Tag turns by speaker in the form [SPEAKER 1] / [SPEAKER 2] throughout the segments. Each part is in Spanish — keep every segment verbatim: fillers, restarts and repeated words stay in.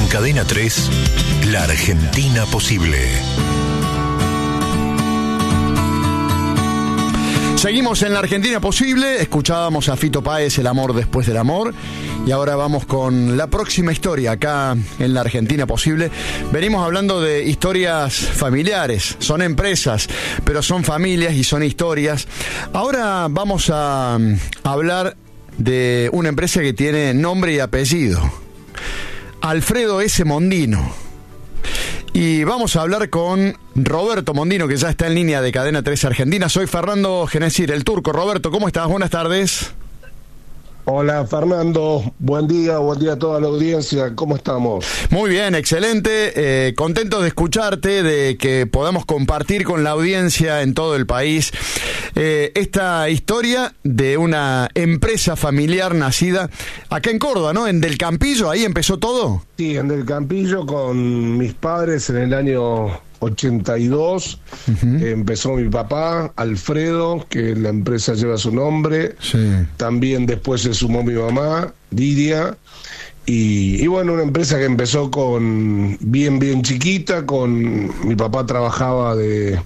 [SPEAKER 1] Cadena tres, La Argentina Posible.
[SPEAKER 2] Seguimos en La Argentina Posible, escuchábamos a Fito Páez, El amor después del amor, y ahora vamos con la próxima historia acá en La Argentina Posible. Venimos hablando de historias familiares, son empresas, pero son familias y son historias. Ahora vamos a hablar de una empresa que tiene nombre y apellido, Alfredo S. Mondino. Y vamos a hablar con Roberto Mondino, que ya está en línea de Cadena tres Argentina. Soy Fernando Genesir, el Turco. Roberto, ¿cómo estás? Buenas tardes.
[SPEAKER 3] Hola Fernando, buen día, buen día a toda la audiencia, ¿cómo estamos?
[SPEAKER 2] Muy bien, excelente, eh, contento de escucharte, de que podamos compartir con la audiencia en todo el país eh, esta historia de una empresa familiar nacida acá en Córdoba, ¿no? En Del Campillo, ahí empezó todo.
[SPEAKER 3] Sí, en Del Campillo con mis padres en el año ochenta y dos, uh-huh. eh, empezó mi papá, Alfredo, que la empresa lleva su nombre, sí. También después se sumó mi mamá, Lidia, y, y bueno, una empresa que empezó con bien, bien chiquita, con mi papá trabajaba de...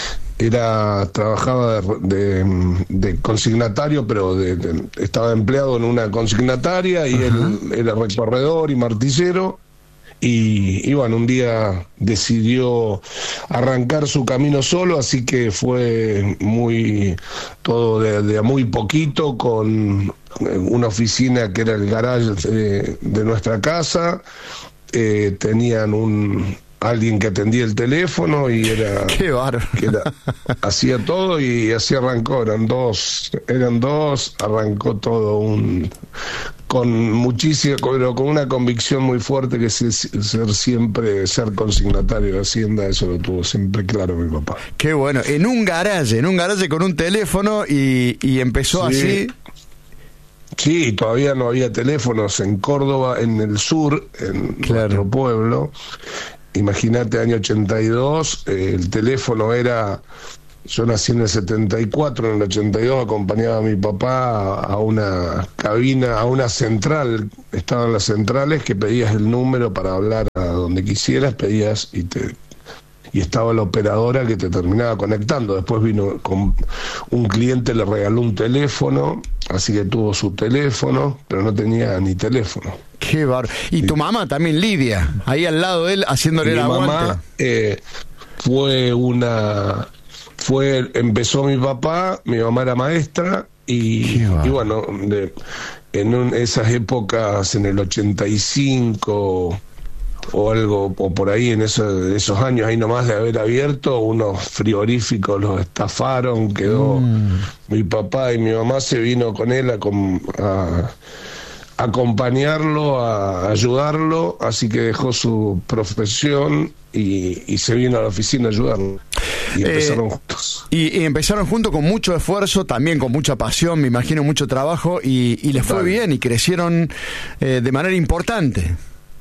[SPEAKER 3] era trabajaba de, de, de consignatario, pero de, de, estaba empleado en una consignataria y uh-huh. él era recorredor y martillero. Y, y bueno, un día decidió arrancar su camino solo, así que fue muy todo de, de a muy poquito, con una oficina que era el garage de, de nuestra casa. Eh, tenían un alguien que atendía el teléfono y era
[SPEAKER 2] qué bárbaro,
[SPEAKER 3] que era, hacía todo y así arrancó. Eran dos, eran dos, arrancó todo un con muchísimo, pero con una convicción muy fuerte que ser, ser siempre ser consignatario de Hacienda, eso lo tuvo siempre claro mi papá.
[SPEAKER 2] Qué bueno, en un garaje, en un garaje con un teléfono y, y empezó sí. así.
[SPEAKER 3] Sí, todavía no había teléfonos en Córdoba, en el sur, en claro. nuestro pueblo. Imagínate, año ochenta y dos, eh, el teléfono era... Yo nací en el setenta y cuatro, en el ochenta y dos acompañaba a mi papá a una cabina, a una central, estaban las centrales que pedías el número para hablar a donde quisieras, pedías y te y estaba la operadora que te terminaba conectando. Después vino con un cliente, le regaló un teléfono, así que tuvo su teléfono, pero no tenía ni teléfono.
[SPEAKER 2] Qué bárbaro. Y sí. Tu mamá también, Lidia, ahí al lado de él, haciéndole el aguante.
[SPEAKER 3] Mi mamá eh, fue una... Fue, empezó mi papá, mi mamá era maestra y, y bueno, de, en un, esas épocas, en el ochenta y cinco o algo, o por ahí, en eso, esos años, ahí nomás de haber abierto, unos frigoríficos los estafaron, quedó mm. mi papá y mi mamá se vino con él a, a acompañarlo, a ayudarlo, así que dejó su profesión y, y se vino a la oficina a ayudarlo. Y empezaron eh, juntos.
[SPEAKER 2] Y, y empezaron juntos con mucho esfuerzo, también con mucha pasión, me imagino, mucho trabajo, y, y les fue Total. bien y crecieron eh, de manera importante.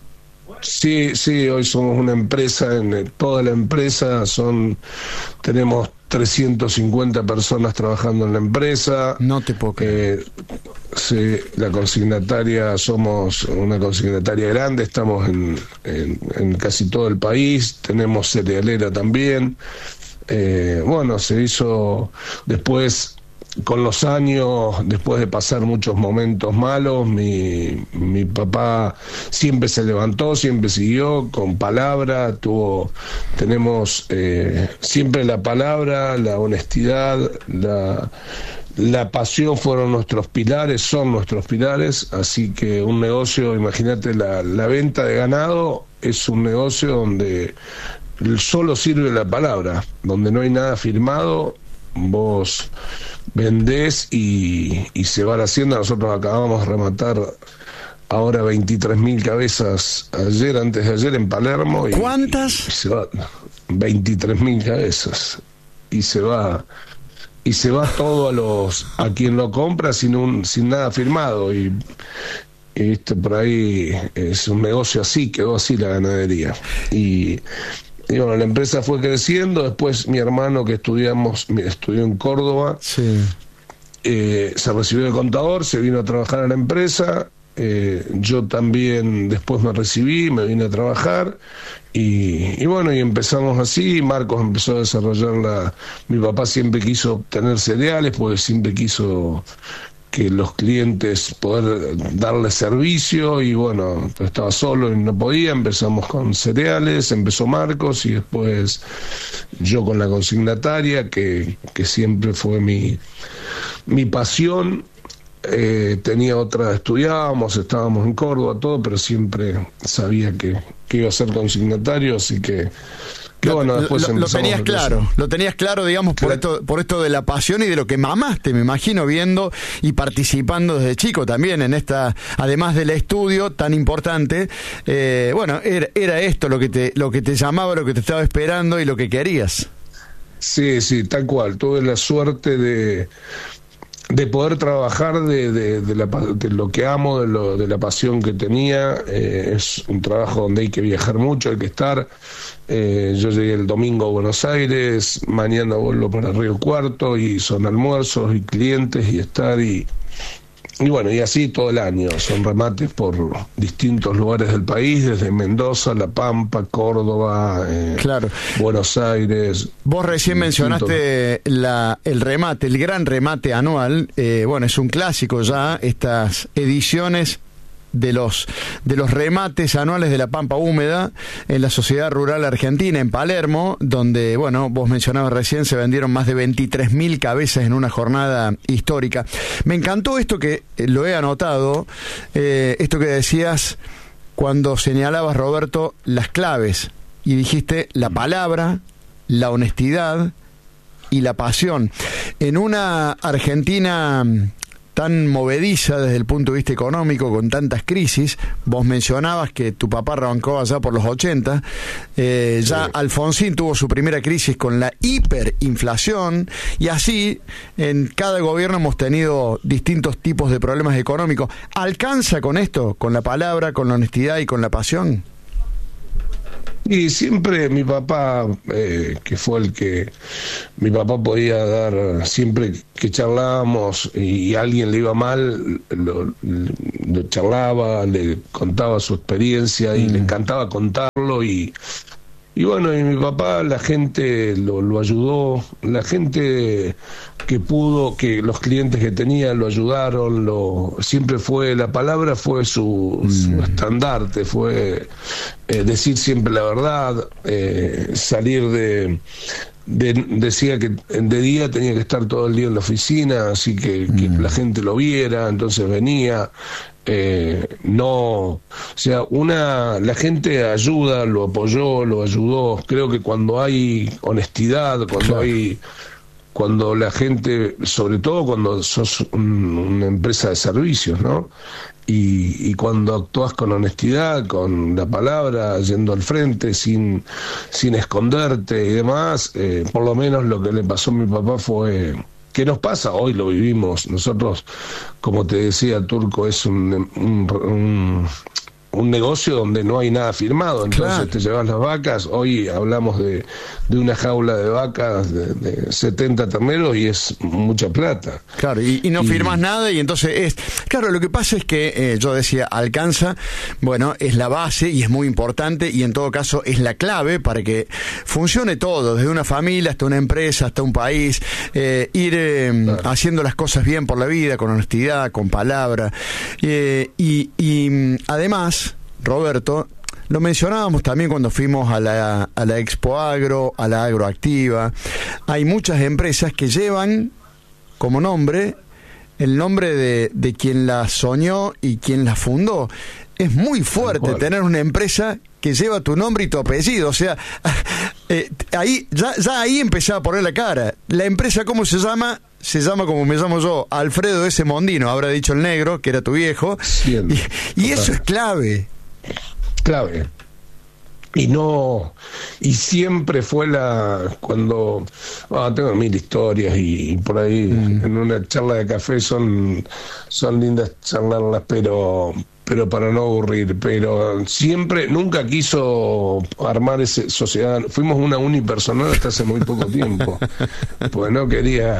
[SPEAKER 3] Sí, sí, hoy somos una empresa, en toda la empresa son, tenemos trescientas cincuenta personas trabajando en la empresa.
[SPEAKER 2] No te puedo creer.
[SPEAKER 3] Eh, sí, la consignataria, somos una consignataria grande, estamos en, en, en casi todo el país, tenemos cerealera también. Eh, bueno, se hizo después, con los años, después de pasar muchos momentos malos, mi, mi papá siempre se levantó, siempre siguió con palabra, tuvo, tenemos eh, siempre la palabra, la honestidad, la, la pasión fueron nuestros pilares, son nuestros pilares, así que un negocio, imagínate, la, la venta de ganado es un negocio donde solo sirve la palabra, donde no hay nada firmado, vos vendés y, y se va haciendo. Nosotros acabamos de rematar ahora veintitrés mil cabezas ayer, antes de ayer en Palermo.
[SPEAKER 2] ¿Cuántas?
[SPEAKER 3] Y, y se va veintitrés mil cabezas y se va y se va todo a los a quien lo compra sin un sin nada firmado y Y esto por ahí es un negocio así, quedó así la ganadería. Y, y bueno, la empresa fue creciendo. Después mi hermano, que estudiamos estudió en Córdoba,
[SPEAKER 2] sí.
[SPEAKER 3] eh, se recibió de contador, se vino a trabajar a la empresa eh, yo también después me recibí, me vine a trabajar y, y bueno, y empezamos así. Marcos empezó a desarrollar la... Mi papá siempre quiso tener cereales porque siempre quiso que los clientes poder darle servicio y bueno, estaba solo y no podía. Empezamos con cereales, empezó Marcos y después yo con la consignataria, que, que siempre fue mi, mi pasión. Eh, tenía otra, estudiábamos, estábamos en Córdoba, todo, pero siempre sabía que, que iba a ser consignatario, así que... que
[SPEAKER 2] lo,
[SPEAKER 3] bueno, después
[SPEAKER 2] lo, lo tenías claro, eso. lo tenías claro, digamos, por esto, por esto de la pasión y de lo que mamaste, me imagino, viendo y participando desde chico también en esta, además del estudio tan importante. Eh, bueno, era, era esto lo que te, lo que te llamaba, lo que te estaba esperando y lo que querías.
[SPEAKER 3] Sí, sí, tal cual. Tuve la suerte de de poder trabajar de, de, de, la, de lo que amo, de, lo, de la pasión que tenía. Eh, es un trabajo donde hay que viajar mucho, hay que estar. Eh, yo llegué el domingo a Buenos Aires, mañana vuelvo para Río Cuarto y son almuerzos y clientes y estar y... Y bueno, y así todo el año, son remates por distintos lugares del país, desde Mendoza, La Pampa, Córdoba, eh,
[SPEAKER 2] claro.
[SPEAKER 3] Buenos Aires.
[SPEAKER 2] Vos recién mencionaste la, el remate, el gran remate anual. Eh, bueno, es un clásico ya, estas ediciones de los de los remates anuales de la Pampa Húmeda en la Sociedad Rural Argentina en Palermo, donde, bueno, vos mencionabas recién, se vendieron más de veintitrés mil cabezas en una jornada histórica. Me encantó esto que eh, lo he anotado, eh, esto que decías cuando señalabas, Roberto, las claves, y dijiste la palabra, la honestidad y la pasión. En una Argentina tan movediza desde el punto de vista económico, con tantas crisis. Vos mencionabas que tu papá arrancó allá por los ochenta, eh, ya sí. Alfonsín tuvo su primera crisis con la hiperinflación, y así en cada gobierno hemos tenido distintos tipos de problemas económicos. ¿Alcanza con esto, con la palabra, con la honestidad y con la pasión?
[SPEAKER 3] Y siempre mi papá, eh, que fue el que mi papá podía dar, siempre que charlábamos y a alguien le iba mal, lo, lo charlaba, le contaba su experiencia y mm. le encantaba contarlo y... Y bueno, y mi papá, la gente lo, lo ayudó, la gente que pudo, que los clientes que tenía lo ayudaron, lo siempre fue, la palabra fue su, mm. su estandarte, fue eh, decir siempre la verdad, eh, salir de... De, decía que de día tenía que estar todo el día en la oficina, así que, que mm. la gente lo viera, entonces venía. Eh, no, o sea, una, la gente ayuda, lo apoyó, lo ayudó. Creo que cuando hay honestidad, cuando claro. hay, cuando la gente, sobre todo cuando sos un, una empresa de servicios, ¿no? Y, y cuando actúas con honestidad, con la palabra, yendo al frente, sin, sin esconderte y demás, eh, por lo menos lo que le pasó a mi papá fue... ¿Qué nos pasa? Hoy lo vivimos. Nosotros, como te decía, Turco, es un, un, un, un negocio donde no hay nada firmado. Entonces claro. te llevas las vacas. Hoy hablamos de, de una jaula de vacas de, de setenta terneros y es mucha plata.
[SPEAKER 2] Claro, y, y no y... firmas nada y entonces es... Claro, lo que pasa es que, eh, yo decía, alcanza, bueno, es la base y es muy importante y en todo caso es la clave para que funcione todo, desde una familia hasta una empresa, hasta un país, eh, ir eh, claro. haciendo las cosas bien por la vida, con honestidad, con palabra. Eh, y, y además, Roberto, lo mencionábamos también cuando fuimos a la, a la Expo Agro, a la Agroactiva. Hay muchas empresas que llevan como nombre el nombre de, de quien la soñó y quien la fundó. Es muy fuerte tener una empresa que lleva tu nombre y tu apellido. O sea, eh, ahí ya, ya ahí empezaba a poner la cara. La empresa, ¿cómo se llama? Se llama como me llamo yo, Alfredo S. Mondino, habrá dicho el negro, que era tu viejo. Bien, y y eso es clave.
[SPEAKER 3] Clave. Y no, y siempre fue la, cuando, oh, tengo mil historias y, y por ahí mm. en una charla de café son, son lindas charlarlas, pero pero para no aburrir, pero siempre, nunca quiso armar esa sociedad. Fuimos una unipersonal hasta hace muy poco tiempo, pues no quería.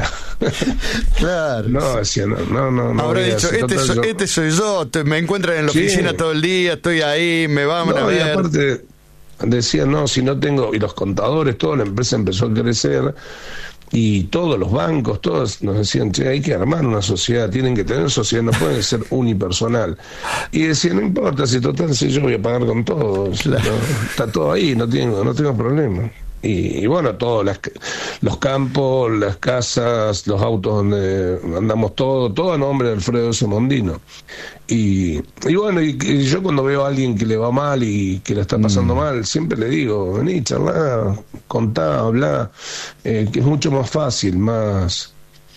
[SPEAKER 2] Claro.
[SPEAKER 3] No, decía, no, no, no. no
[SPEAKER 2] Habrá dicho,
[SPEAKER 3] este,
[SPEAKER 2] total, soy, yo... este soy yo, te, me encuentran en la sí. oficina todo el día, estoy ahí, me van no, a ver.
[SPEAKER 3] Y aparte, decía, no, si no tengo, y los contadores, toda la empresa empezó a crecer. Y todos los bancos, todos nos decían, che, hay que armar una sociedad, tienen que tener sociedad, no pueden ser unipersonal. Y decían, no importa, si total, si yo voy a pagar con todos, claro. ¿no? Está todo ahí, no tengo, no tengo problema. Y, y bueno, todos las, los campos, las casas, los autos donde andamos, todo, todo a nombre de Alfredo S. Mondino. Y, y bueno, y, y yo cuando veo a alguien que le va mal y que la está pasando mm. mal, siempre le digo, vení, charlá, contá, hablá, eh, que es mucho más fácil, más...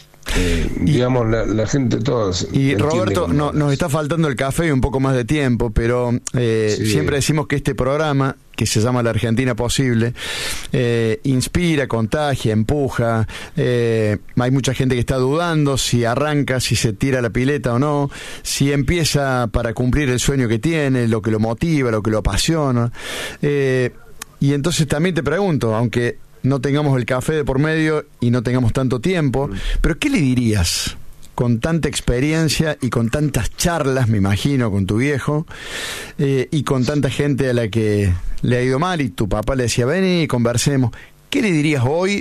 [SPEAKER 3] Eh, y, digamos, la, la gente toda.
[SPEAKER 2] Y Roberto, no, nos está faltando el café y un poco más de tiempo, pero eh, sí. siempre decimos que este programa, que se llama La Argentina Posible, eh, inspira, contagia, empuja. Eh, hay mucha gente que está dudando si arranca, si se tira la pileta o no, si empieza para cumplir el sueño que tiene, lo que lo motiva, lo que lo apasiona. Eh, y entonces también te pregunto, aunque no tengamos el café de por medio y no tengamos tanto tiempo, pero ¿qué le dirías con tanta experiencia y con tantas charlas, me imagino, con tu viejo, eh, y con tanta gente a la que le ha ido mal y tu papá le decía, ven y conversemos? ¿Qué le dirías hoy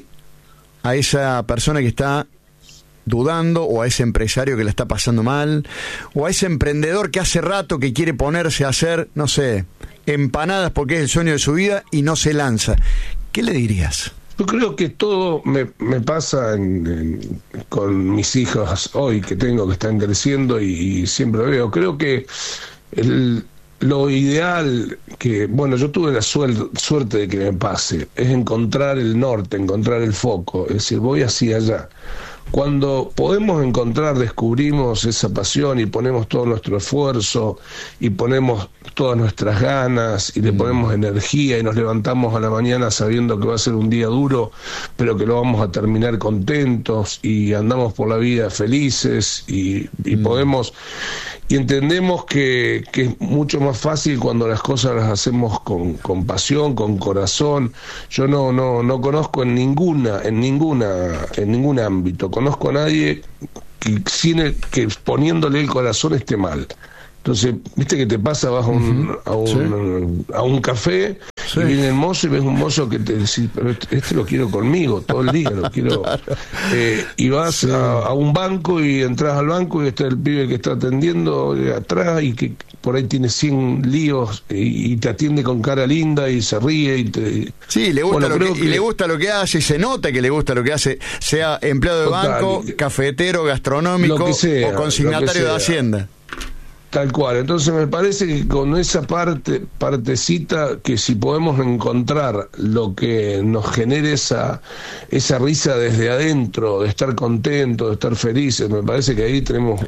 [SPEAKER 2] a esa persona que está dudando, o a ese empresario que la está pasando mal, o a ese emprendedor que hace rato que quiere ponerse a hacer, no sé, empanadas porque es el sueño de su vida y no se lanza? ¿Qué le dirías?
[SPEAKER 3] Yo creo que todo me, me pasa en, en, con mis hijos hoy que tengo, que están creciendo, y, y siempre lo veo. Creo que el, lo ideal, que bueno, yo tuve la suel, suerte de que me pase, es encontrar el norte, encontrar el foco, es decir, voy hacia allá. Cuando podemos encontrar, descubrimos esa pasión y ponemos todo nuestro esfuerzo y ponemos todas nuestras ganas y le ponemos energía y nos levantamos a la mañana sabiendo que va a ser un día duro, pero que lo vamos a terminar contentos, y andamos por la vida felices y, y mm. podemos... Y entendemos que, que es mucho más fácil cuando las cosas las hacemos con, con pasión, con corazón. Yo no, no, no conozco en ninguna, en ninguna, en ningún ámbito, conozco a nadie que, sin el, que poniéndole el corazón esté mal. Entonces, viste que te pasa, vas a un, uh-huh. a, un sí. a un café, sí. y viene el mozo y ves un mozo que te dice, pero este, este lo quiero conmigo todo el día, lo quiero. Claro. Eh, y vas sí. a, a un banco y entras al banco y está el pibe que está atendiendo atrás y que por ahí tiene cien líos y, y te atiende con cara linda y se ríe y te...
[SPEAKER 2] Sí, le gusta, bueno, lo que, que... y le gusta lo que hace, y se nota que le gusta lo que hace, sea empleado de Total. banco, cafetero, gastronómico sea, o consignatario de Hacienda.
[SPEAKER 3] Tal cual. Entonces me parece que con esa parte partecita, que si podemos encontrar lo que nos genere esa esa risa desde adentro, de estar contentos, de estar felices, me parece que ahí tenemos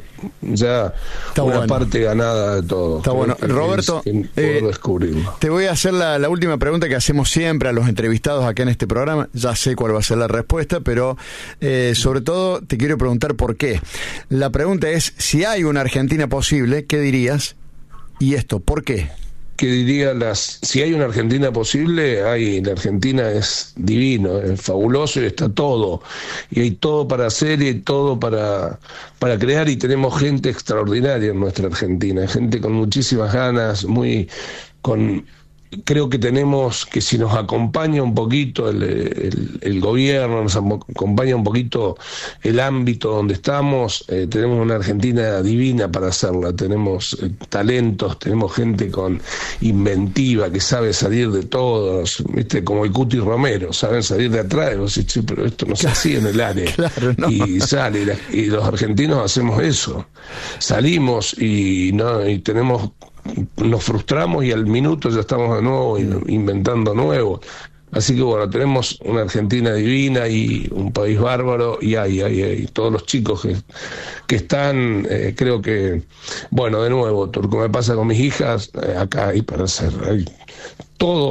[SPEAKER 3] ya Está una bueno. parte ganada de todo.
[SPEAKER 2] Está bueno.
[SPEAKER 3] Que,
[SPEAKER 2] Roberto,
[SPEAKER 3] que eh, descubrirlo.
[SPEAKER 2] Te voy a hacer la, la última pregunta que hacemos siempre a los entrevistados acá en este programa. Ya sé cuál va a ser la respuesta, pero eh, sobre todo te quiero preguntar por qué. La pregunta es, si hay una Argentina posible, ¿qué dirías? Y esto, ¿por qué?
[SPEAKER 3] Que diría, las si hay una Argentina posible, hay, la Argentina es divino, es fabuloso y está todo. Y hay todo para hacer y hay todo para, para crear, y tenemos gente extraordinaria en nuestra Argentina, gente con muchísimas ganas, muy con... Creo que tenemos que, si nos acompaña un poquito el, el, el gobierno, nos acompaña un poquito el ámbito donde estamos, eh, tenemos una Argentina divina para hacerla. Tenemos eh, talentos, tenemos gente con inventiva que sabe salir de todos, ¿viste? Como el Cuti Romero, saben salir de atrás, y vos decís, sí, pero esto no se hacía en el área. Claro, no. Y sale, y, la, y los argentinos hacemos eso. Salimos y, no, y tenemos... nos frustramos y al minuto ya estamos de nuevo inventando nuevo. Así que bueno, tenemos una Argentina divina y un país bárbaro, y hay, hay, hay todos los chicos que, que están, eh, creo que, bueno, de nuevo, Turco, me pasa con mis hijas, eh, acá hay para hacer, hay todo,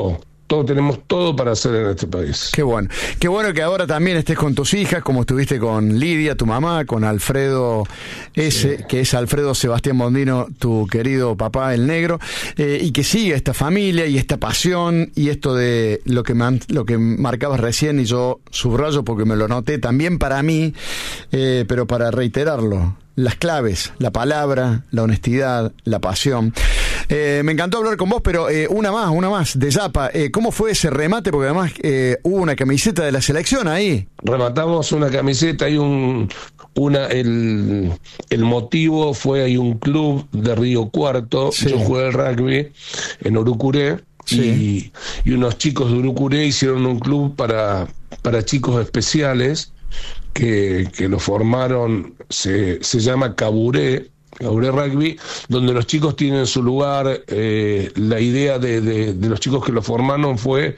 [SPEAKER 3] todo, tenemos todo para hacer en este país.
[SPEAKER 2] Qué bueno. Qué bueno que ahora también estés con tus hijas, como estuviste con Lidia, tu mamá, con Alfredo S., sí. que es Alfredo Sebastián Mondino, tu querido papá, el negro, eh, y que siga esta familia y esta pasión y esto de lo que, man, lo que marcabas recién, y yo subrayo porque me lo noté también para mí, eh, pero para reiterarlo. Las claves, la palabra, la honestidad, la pasión. Eh, me encantó hablar con vos, pero eh, una más, una más, de Yapa. Eh, ¿Cómo fue ese remate? Porque además eh, hubo una camiseta de la selección ahí.
[SPEAKER 3] Rematamos una camiseta y un... Una, el, el motivo fue, hay un club de Río Cuarto, sí. Yo jugué al rugby en Urucuré, sí. y, y unos chicos de Urucuré hicieron un club para, para chicos especiales, que, que lo formaron, se, se llama Caburé, Caburé Rugby, donde los chicos tienen su lugar. Eh, la idea de, de, de los chicos que lo formaron fue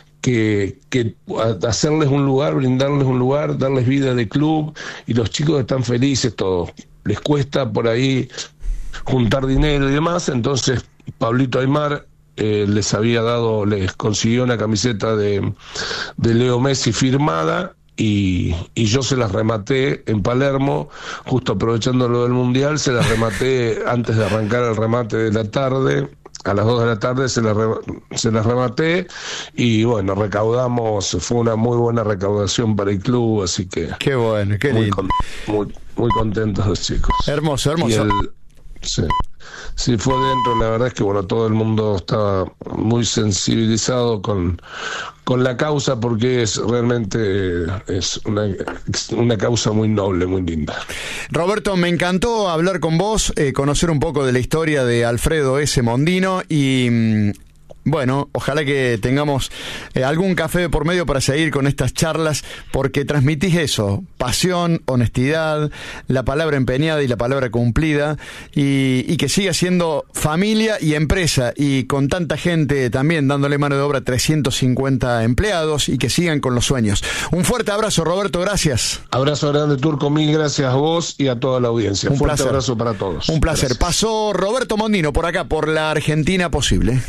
[SPEAKER 3] que, que hacerles un lugar, brindarles un lugar, darles vida de club, y los chicos están felices todos. Les cuesta por ahí juntar dinero y demás, entonces Pablito Aymar eh, les había dado, les consiguió una camiseta de, de Leo Messi firmada, Y, y yo se las rematé en Palermo, justo aprovechando lo del Mundial, se las rematé antes de arrancar el remate de la tarde, a las dos de la tarde se las, re, se las rematé, y bueno, recaudamos, fue una muy buena recaudación para el club, así que...
[SPEAKER 2] Qué bueno, qué
[SPEAKER 3] muy
[SPEAKER 2] lindo.
[SPEAKER 3] Con, muy, muy contentos los chicos.
[SPEAKER 2] Hermoso, hermoso.
[SPEAKER 3] El, sí. Sí, fue dentro, la verdad es que bueno, todo el mundo estaba muy sensibilizado con, con la causa, porque es realmente es una, una causa muy noble, muy linda.
[SPEAKER 2] Roberto, me encantó hablar con vos, eh, conocer un poco de la historia de Alfredo S. Mondino, y mmm, bueno, ojalá que tengamos eh, algún café por medio para seguir con estas charlas, porque transmitís eso, pasión, honestidad, la palabra empeñada y la palabra cumplida, y, y que siga siendo familia y empresa, y con tanta gente también dándole mano de obra, trescientos cincuenta empleados, y que sigan con los sueños. Un fuerte abrazo, Roberto, gracias.
[SPEAKER 3] Abrazo grande, Turco, mil gracias a vos y a toda la audiencia. Un fuerte placer. Abrazo para todos.
[SPEAKER 2] Un placer. Gracias. Pasó Roberto Mondino por acá, por La Argentina Posible.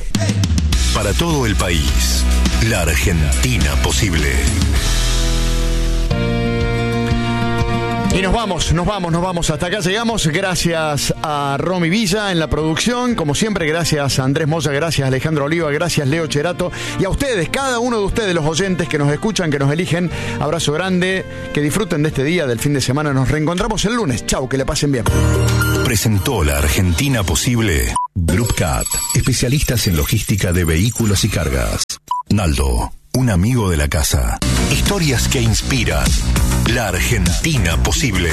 [SPEAKER 1] Para todo el país, La Argentina Posible.
[SPEAKER 2] Y nos vamos, nos vamos, nos vamos. Hasta acá llegamos. Gracias a Romy Villa en la producción. Como siempre, gracias a Andrés Moya, gracias a Alejandro Oliva, gracias Leo Cherato. Y a ustedes, cada uno de ustedes, los oyentes que nos escuchan, que nos eligen. Abrazo grande, que disfruten de este día, del fin de semana. Nos reencontramos el lunes. Chau, que le pasen bien.
[SPEAKER 1] Presentó La Argentina Posible Groupcat, especialistas en logística de vehículos y cargas. Naldo, un amigo de la casa. Historias que inspiran. La Argentina Posible.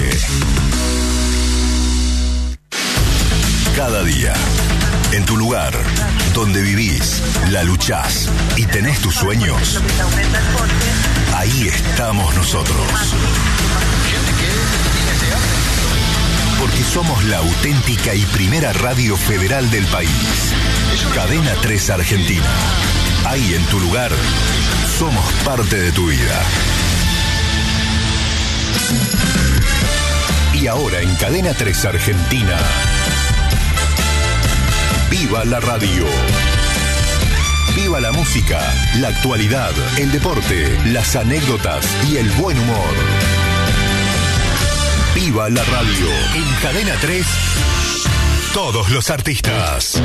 [SPEAKER 1] Cada día, en tu lugar, donde vivís, la luchás y tenés tus sueños, ahí estamos nosotros. Porque somos la auténtica y primera radio federal del país. Cadena tres Argentina. Ahí en tu lugar, somos parte de tu vida. Y ahora en Cadena tres Argentina, ¡viva la radio! ¡Viva la música, la actualidad, el deporte, las anécdotas y el buen humor! ¡Viva la radio! En Cadena tres, todos los artistas.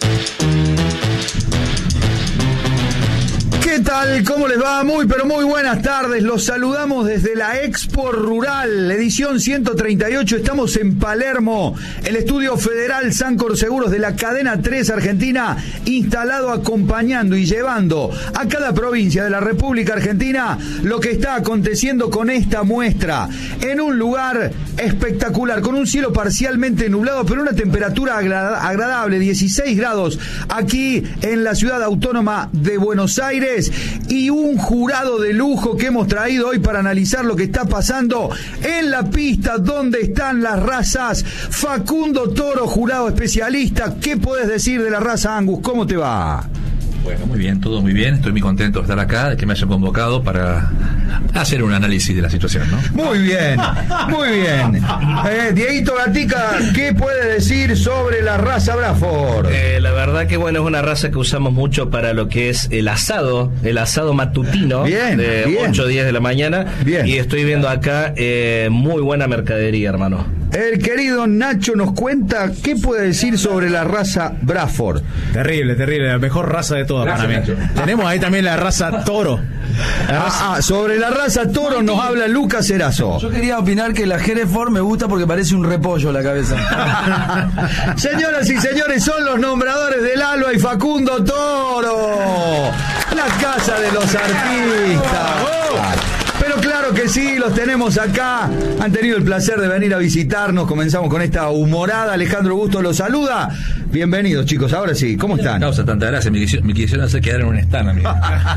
[SPEAKER 4] ¿Qué tal? ¿Cómo les va? Muy, pero muy buenas tardes. Los saludamos desde la Expo Rural, edición ciento treinta y ocho. Estamos en Palermo, el estudio federal Sancor Seguros de la Cadena tres Argentina, instalado acompañando y llevando a cada provincia de la República Argentina lo que está aconteciendo con esta muestra. En un lugar espectacular, con un cielo parcialmente nublado, pero una temperatura agra- agradable, dieciséis grados, aquí en la ciudad autónoma de Buenos Aires. Y un jurado de lujo que hemos traído hoy para analizar lo que está pasando en la pista donde están las razas. Facundo Toro, jurado especialista. ¿Qué podés decir de la raza Angus? ¿Cómo te va?
[SPEAKER 5] Bueno, muy bien, todo muy bien. Estoy muy contento de estar acá, de que me hayan convocado para hacer un análisis de la situación, ¿no?
[SPEAKER 4] Muy bien, muy bien. Eh, Dieguito Gatica, ¿qué puede decir sobre la raza Braford?
[SPEAKER 6] Eh, la verdad que bueno, es una raza que usamos mucho para lo que es el asado, el asado matutino,
[SPEAKER 4] bien,
[SPEAKER 6] de
[SPEAKER 4] bien.
[SPEAKER 6] ocho o diez de la mañana.
[SPEAKER 4] Bien.
[SPEAKER 6] Y estoy viendo acá eh, muy buena mercadería, hermano.
[SPEAKER 4] El querido Nacho nos cuenta qué puede decir sobre la raza Braford.
[SPEAKER 7] Terrible, terrible, la mejor raza de todas para mí. Tenemos ahí también la raza toro. La raza...
[SPEAKER 4] Ah, ah, sobre la raza toro nos habla Lucas Erazo.
[SPEAKER 8] Yo quería opinar que la Hereford me gusta porque parece un repollo la cabeza.
[SPEAKER 4] Señoras y señores, son los nombradores del Alba y Facundo Toro. La casa de los artistas. Pero claro que sí, los tenemos acá. Han tenido el placer de venir a visitarnos. Comenzamos con esta humorada. Alejandro Busto los saluda. Bienvenidos, chicos. Ahora sí, ¿cómo están?
[SPEAKER 5] No causa tanta gracia, me quisieron, me quisieron hacer quedar en un stand, amigo.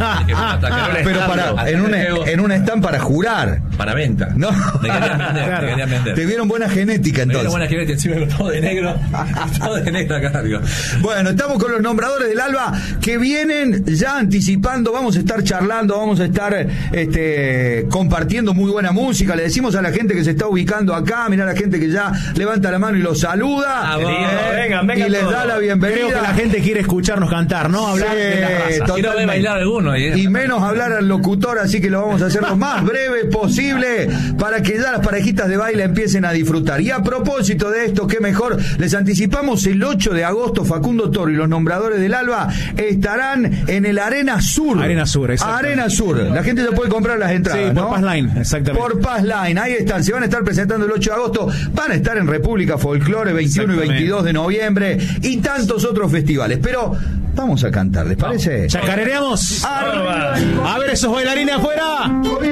[SPEAKER 4] Pero para, en un, en un stand para jurar.
[SPEAKER 5] Para venta.
[SPEAKER 4] No.
[SPEAKER 5] Me querían vender,
[SPEAKER 7] Claro.
[SPEAKER 5] me querían vender.
[SPEAKER 4] Te vieron buena genética
[SPEAKER 5] Me
[SPEAKER 4] entonces.
[SPEAKER 5] vieron buena genética, encima todo de negro. Todo de negro acá, digo.
[SPEAKER 4] Bueno, estamos con los nombradores del Alba que vienen ya anticipando. Vamos a estar charlando, vamos a estar este, compartiendo muy buena música. Le decimos a la gente que se está ubicando acá, mirá la gente que ya levanta la mano y los saluda.
[SPEAKER 6] Ah, bueno, vengan, vengan
[SPEAKER 4] y les
[SPEAKER 6] todos.
[SPEAKER 4] da la bienvenida.
[SPEAKER 7] Creo que la gente quiere escucharnos cantar, ¿no? Hablar
[SPEAKER 4] Sí,
[SPEAKER 7] de la raza.
[SPEAKER 4] totalmente.
[SPEAKER 5] Quiero ver bailar alguno. ¿eh?
[SPEAKER 4] Y menos hablar al locutor, así que lo vamos a hacer lo más breve posible para que ya las parejitas de baile empiecen a disfrutar. Y a propósito de esto, qué mejor, les anticipamos el ocho de agosto, Facundo Toro y los nombradores del Alba estarán en el Arena Sur.
[SPEAKER 7] Arena Sur, exacto.
[SPEAKER 4] Arena Sur. La gente se puede comprar las entradas,
[SPEAKER 7] Sí, por
[SPEAKER 4] ¿no?
[SPEAKER 7] Pass Line, exactamente.
[SPEAKER 4] Por Pass Line, ahí están, se van a estar presentando el ocho de agosto, van a estar en República Folklore veintiuno y veintidós de noviembre y tantos otros festivales. Pero vamos a cantar, ¿les parece?
[SPEAKER 7] ¿Chacarereamos?
[SPEAKER 4] Arriba.
[SPEAKER 7] A ver esos bailarines afuera.